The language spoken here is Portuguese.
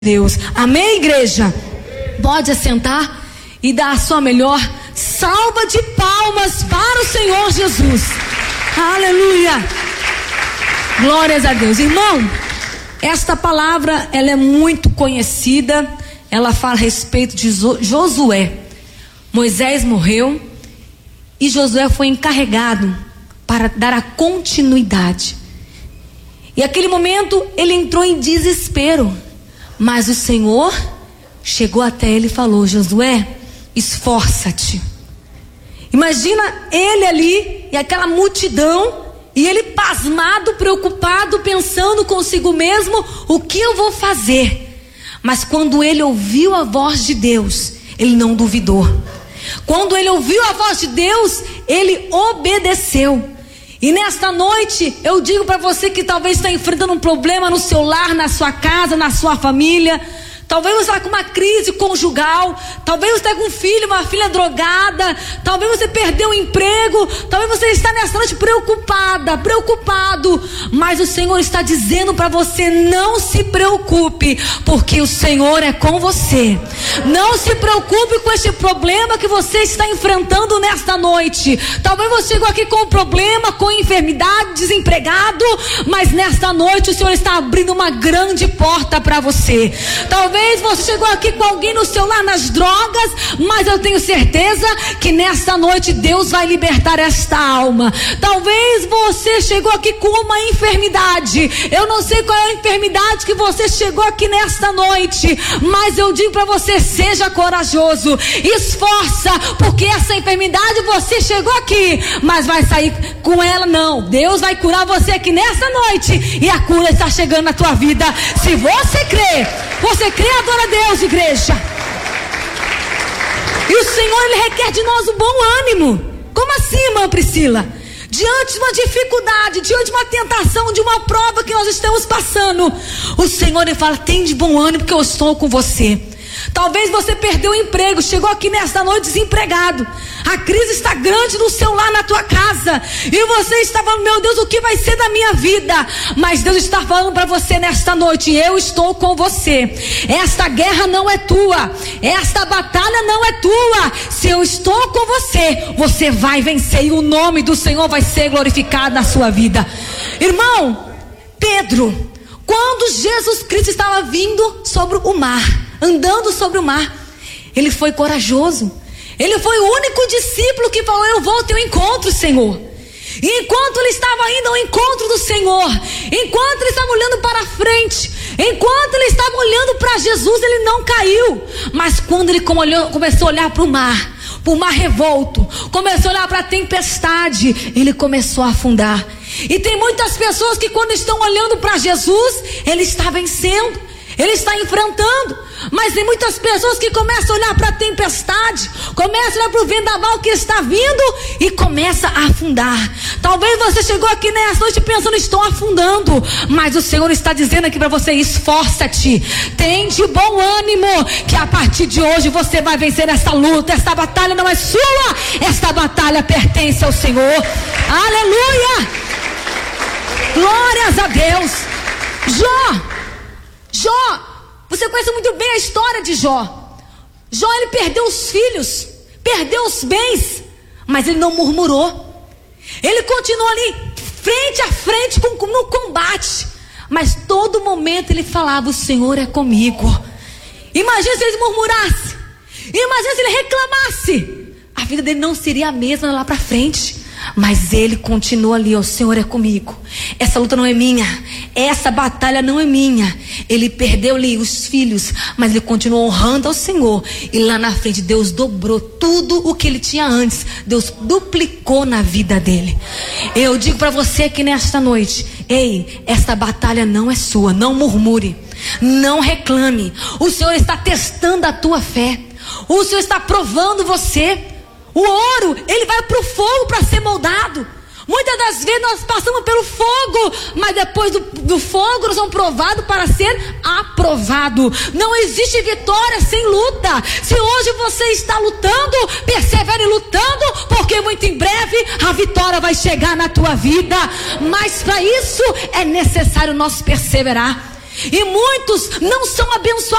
Deus. Amém, igreja? Pode assentar e dar a sua melhor salva de palmas para o Senhor Jesus. Aleluia. Glórias a Deus. Irmão, esta palavra ela é muito conhecida. Ela fala a respeito de Josué. Moisés morreu e Josué foi encarregado para dar a continuidade. E aquele momento ele entrou em desespero. Mas o Senhor chegou até ele e falou: Josué, esforça-te. Imagina ele ali e aquela multidão, e ele pasmado, preocupado, pensando consigo mesmo: o que eu vou fazer? Mas quando ele ouviu a voz de Deus, ele não duvidou. Quando ele ouviu a voz de Deus, ele obedeceu. E nesta noite eu digo para você que talvez está enfrentando um problema no seu lar, na sua casa, na sua família. Talvez você está com uma crise conjugal. Talvez você está com um filho, uma filha drogada. Talvez você perdeu o emprego. Talvez você está nessa noite preocupado. Mas o Senhor está dizendo para você: não se preocupe, porque o Senhor é com você. Não se preocupe com este problema que você está enfrentando nesta noite. Talvez você chegou aqui com um problema, com enfermidade, desempregado. Mas nesta noite o Senhor está abrindo uma grande porta para você. Talvez você chegou aqui com alguém no seu lar nas drogas, mas eu tenho certeza que nesta noite Deus vai libertar esta alma. Talvez você chegou aqui com uma enfermidade. Eu não sei qual é a enfermidade que você chegou aqui nesta noite, mas eu digo para você: seja corajoso, esforça, porque essa enfermidade você chegou aqui, mas vai sair com ela não. Deus vai curar você aqui nesta noite, e a cura está chegando na tua vida. Se você crê, adora a Deus, igreja. E o Senhor, Ele requer de nós um bom ânimo. Como assim, irmã Priscila? Diante de uma dificuldade, diante de uma tentação, de uma prova que nós estamos passando, o Senhor, Ele fala: tem de bom ânimo, porque eu estou com você. Talvez você perdeu o emprego, chegou aqui nesta noite desempregado. A crise está grande no seu lar, na tua casa, e você está falando: meu Deus, o que vai ser da minha vida? Mas Deus está falando para você nesta noite: eu estou com você. Esta guerra não é tua, esta batalha não é tua. Se eu estou com você, você vai vencer, e o nome do Senhor vai ser glorificado na sua vida. Irmão, Pedro, quando Jesus Cristo estava vindo sobre o mar, andando sobre o mar, ele foi corajoso. Ele foi o único discípulo que falou: eu vou ao teu encontro, Senhor. E enquanto ele estava indo ao encontro do Senhor, enquanto ele estava olhando para frente, enquanto ele estava olhando para Jesus, ele não caiu. Mas quando ele começou a olhar para o mar revolto, começou a olhar para a tempestade, ele começou a afundar. E tem muitas pessoas que, quando estão olhando para Jesus, ele está vencendo, ele está enfrentando. Mas tem muitas pessoas que começam a olhar para a tempestade, começam a olhar para o vendaval que está vindo e começa a afundar. Talvez você chegou aqui nessa noite pensando: estou afundando. Mas o Senhor está dizendo aqui para você: esforça-te, tem de bom ânimo, que a partir de hoje você vai vencer essa luta. Esta batalha não é sua, esta batalha pertence ao Senhor. Aleluia! Glórias a Deus. Jó, você conhece muito bem a história de Jó. Jó, ele perdeu os filhos, perdeu os bens, mas ele não murmurou. Ele continuou ali, frente a frente, no combate. Mas todo momento ele falava: o Senhor é comigo. Imagina se ele murmurasse, imagina se ele reclamasse, a vida dele não seria a mesma lá para frente. Mas ele continua ali: o Senhor é comigo. Essa luta não é minha, essa batalha não é minha. Ele perdeu ali os filhos, mas ele continuou honrando ao Senhor. E lá na frente Deus dobrou tudo o que ele tinha antes. Deus duplicou na vida dele. Eu digo para você que nesta noite: ei, essa batalha não é sua. Não murmure, não reclame. O Senhor está testando a tua fé. O Senhor está provando você. O ouro, ele vai para o fogo para ser moldado. Muitas das vezes nós passamos pelo fogo, mas depois do fogo nós somos provados para ser aprovado. Não existe vitória sem luta. Se hoje você está lutando, persevere lutando, porque muito em breve a vitória vai chegar na tua vida. Mas para isso é necessário nós perseverar. E muitos não são abençoados